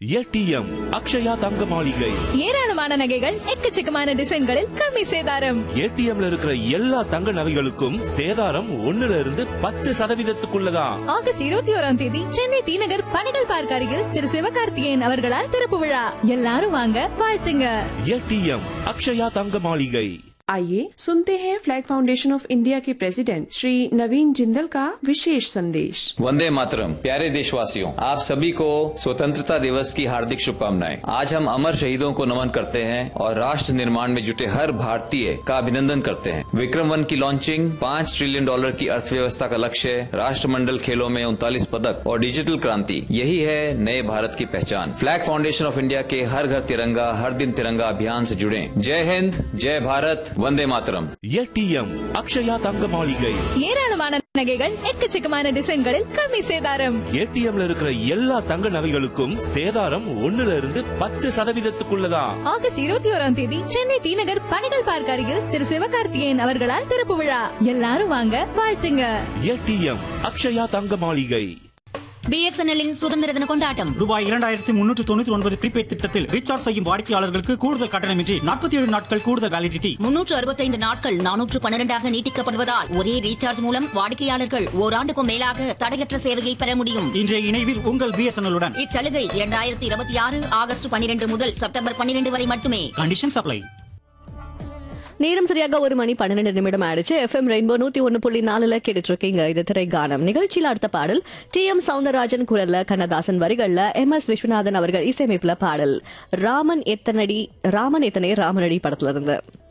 ATM Akshaya தங்க மாளிகை. ஏராளமான நகைகள் எக்கச்சக்கமான டிசைன்களில் கம்மி சேதாரம். ஏடிஎம்ல இருக்கிற எல்லா தங்க நகைகளுக்கும் சேதாரம் 1% ஆகஸ்ட் 21 தேதி சென்னை டி நகர் பணிகள் பார்க்க அருகில் திரு சிவகார்த்திகேயன் அவர்களால் திறப்பு விழா. எல்லாரும் வாங்க, வாழ்த்துங்க. ஏடிஎம் அக்ஷயா தங்க மாளிகை. आइए सुनते हैं फ्लैग फाउंडेशन ऑफ इंडिया के प्रेसिडेंट श्री नवीन जिंदल का विशेष संदेश। वंदे मातरम। प्यारे देशवासियों, आप सभी को स्वतंत्रता दिवस की हार्दिक शुभकामनाएं। आज हम अमर शहीदों को नमन करते हैं और राष्ट्र निर्माण में जुटे हर भारतीय का अभिनंदन करते हैं। विक्रम 1 की लॉन्चिंग, $5 ट्रिलियन की अर्थव्यवस्था का लक्ष्य, राष्ट्रमंडल खेलों में 39 पदक और डिजिटल क्रांति, यही है नए भारत की पहचान। फ्लैग फाउंडेशन ऑफ इंडिया के हर घर तिरंगा हर दिन तिरंगा अभियान से जुड़े। जय हिंद, जय भारत, वंदे मातरम। ஏடிஎம் அக்ஷயா தங்க மாளிகை. ஏராளமான நகைகள் எக்கச்சக்கமான டிசைன்களில் கம்மி சேதாரம். ஏடிஎம்ல இருக்கிற எல்லா தங்க நகைகளுக்கும் சேதாரம் 1% ஆகஸ்ட் 21 தேதி சென்னை டி நகர் பணிகள் பார்க்க அருகில் திரு சிவகார்த்திகேயன் அவர்களால் திறப்பு விழா. எல்லாரும் வாங்க, வாழ்த்துங்க. ஏடிஎம் அக்ஷயா தங்க மாளிகை. பிஎஸ்என்எல்லின் சுதந்திர தின கொண்டாட்டம். ரூபாய் 2399 ப்ரீபெய்ட் திட்டத்தில் ரீசார்ஜ் செய்யும் வாடிக்கையாளர்களுக்கு கூடுதல் கட்டணமின்றி 47 நாட்கள் கூடுதல் வேலிடிட்டி. 365 நாட்கள் 412 நீட்டிக்கப்படுவதால் ஒரே ரீசார்ஜ் மூலம் வாடிக்கையாளர்கள் ஓராண்டுக்கும் மேலாக தடையற்ற சேவையை பெற முடியும். இன்றைய இணைவில் உங்கள் பிஎஸ்என்எல்-உடன். இச்சலுகை 2026 ஆகஸ்ட் 12 முதல் செப்டம்பர் 12 வரை மட்டுமே. Condition apply. நேரம் சரியாக 1:12 ஆயிடுச்சு. FM ரெயின்போ 101.4 கேட்டுட்டு இருக்கீங்க. இது திரைகானம் நிகழ்ச்சியில் அடுத்த பாடல் TM சவுந்தரராஜன் குரல்ல, கண்ணதாசன் வரிகள்ல, MS விஸ்வநாதன் அவர்கள் இசையமைப்புல பாடல் ராமன் எத்தனை ராமனடி படத்துல இருந்து.